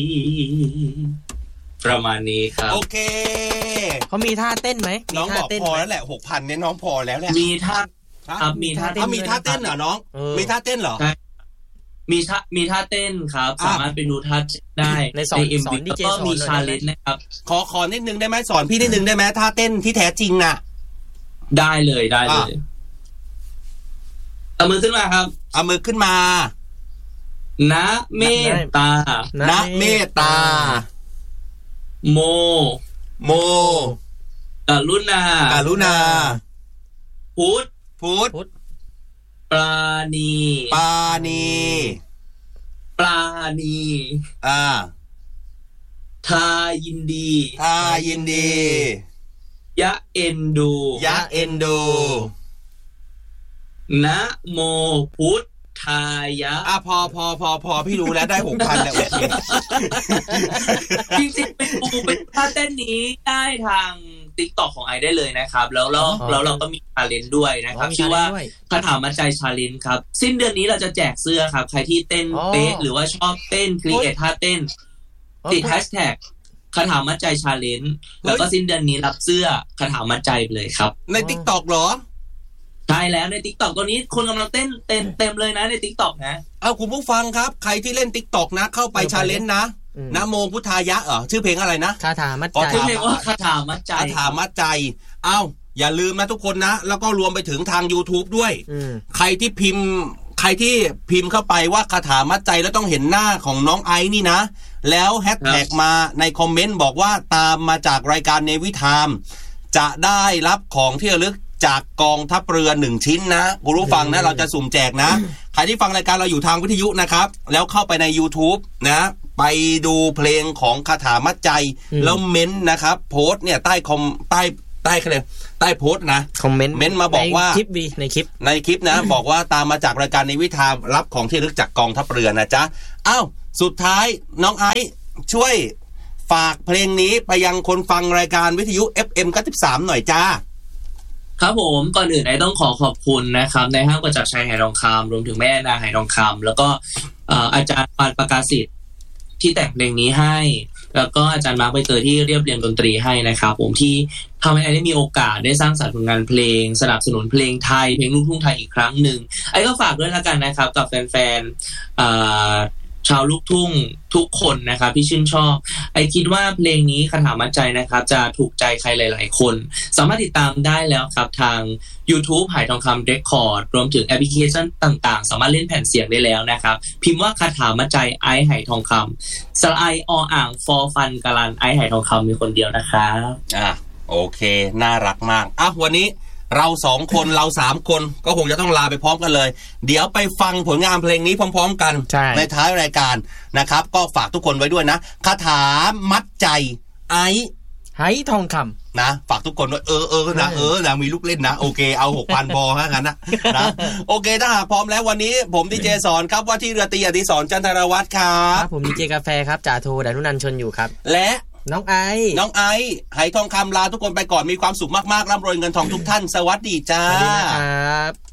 ประมาณนี้ครับโอเคเขามีท่าเต้นไหมน้องบอกพอแล้วแหละ 6,000 เนี่ยน้องพอแล้วแหละมีท่าครับมีท่าเต้นเหรอน้องมีท่าเต้นเหรอมีท่าเต้นครับสามารถไปดูท่าได้ใน MV ก็มีชาเลนจ์นะครับขอนิดนึงได้ไหมสอนพี่นิดนึงได้ไหมท่าเต้นที่แท้จริงน่ะได้เลยเอามือขึ้นมาครับเอามือขึ้นมานะเมตตานะเมตตาโมกรุณาพุทธปราณีทายินดียะเอ็นดูนะโมพุทธายะพอพี่รู้แล้วได้ 6,000 แล้วโอเคจริงๆเป็นท่าเต้นนี้ได้ทาง TikTok ของไอได้เลยนะครับแล้วเราก็มีชาเลนจ์ด้วยนะครับชื่อว่าคาถามัดใจชาเลนจ์ครับสิ้นเดือนนี้เราจะแจกเสื้อครับใครที่เต้นเป๊ะหรือว่าชอบเต้นครีเอทท่าเต้นติดแฮชแท็กคาถามัดใจชาเลนจ์แล้วก็สิ้นเดือนนี้รับเสื้อคาถามัดใจเลยครับใน TikTok เหรอใช่แล้วใน TikTok ตอนนี้คนกำลังเต้นเต็มเลยนะใน TikTok นะเอาคุณผู้ฟังครับใครที่เล่น TikTok นะเข้าไปชาเลนจ์นะนะโมพุทธายะชื่อเพลงอะไรนะคาถามัดใจชื่อเพลงว่าคาถามัดใจอย่าลืมนะทุกคนนะแล้วก็รวมไปถึงทาง YouTube ด้วยใครที่พิมพ์เข้าไปว่าคาถามัดใจแล้วต้องเห็นหน้าของน้องไอซ์นี่นะแล้วแฮชแท็กมาในคอมเมนต์บอกว่าตามมาจากรายการเนวิไทม์จะได้รับของที่ระลึกจากกองทัพเรือ1ชิ้นนะคุณผู้ฟังนะเราจะสุ่มแจกนะใครที่ฟังรายการเราอยู่ทางวิทยุนะครับแล้วเข้าไปใน YouTube นะไปดูเพลงของคาถามัดใจแล้วเม้นต์นะครับโพสต์เนี่ยใต้โพสต์นะคอมเมนต์มาบอกว่าในคลิปนะ บอกว่าตามมาจากรายการในวิทามรับของที่ระลึกจากกองทัพเรือนะจ๊ะสุดท้ายน้องไอซ์ช่วยฝากเพลงนี้ไปยังคนฟังรายการวิทยุ FM 93หน่อยจ้าครับผมก่อนอื่นไอต้องขอบคุณนะครับในห้างประจักษ์ชัยไหทองคำรวมถึงแม่นาไหทองคำแล้วก็อาจารย์ปานประกาศสิทธิ์ที่แต่งเพลงนี้ให้แล้วก็อาจารย์มาร์คใบเตยที่เรียบเรียงดนตรีให้นะครับผมที่ทำให้ไอได้มีโอกาสได้สร้างสรรค์ผลงานเพลงสนับสนุนเพลงไทยเพลงลูกทุ่งไทยอีกครั้งหนึ่งไอก็ฝากด้วยละกันนะครับกับแฟนชาวลูกทุ่งทุกคนนะครับที่ชื่นชอบไอคิดว่าเพลงนี้คาถามัดใจนะครับจะถูกใจใครหลายๆคนสามารถติดตามได้แล้วครับทาง YouTube ไหทองคำเรคคอร์ดรวมถึงแอปพลิเคชันต่างๆสามารถเล่นแผ่นเสียงได้แล้วนะครับพิมพ์ว่าคาถามัดใจไอไหทองคำสระไออ่างฟอฟันกะลันไอไหทองคำมีคนเดียวนะครับโอเคน่ารักมากวันนี้เรา2คนเรา3คนก็คงจะต้องลาไปพร้อมกันเลยเดี๋ยวไปฟังผลงานเพลงนี้พร้อมๆกันในท้ายรายการนะครับก็ฝากทุกคนไว้ด้วยนะคาถามัดใจไอไหทองคำนะฝากทุกคนด้วยนะมีลูกเล่นนะโอเคเอา 6,000 พอฮะงั้นนะโอเคถ้าหากพร้อมแล้ววันนี้ผมดีเจสอนครับว่าที่เรือตรีอดิศรจันทรวัฒน์ครับผมดีเจกาแฟครับจ่าโทดานุนันท์ชนอยู่ครับและน้องไอไหทองคำลาทุกคนไปก่อนมีความสุขมากๆร่ำรวยเงินทองทุกท่านสวัสดีจ้าสวัสดีนะครับ